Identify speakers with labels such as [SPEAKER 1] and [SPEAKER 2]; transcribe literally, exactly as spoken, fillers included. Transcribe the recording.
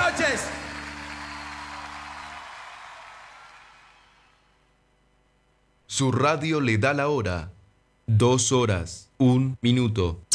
[SPEAKER 1] noches.
[SPEAKER 2] Su radio le da la hora. Dos horas, un minuto.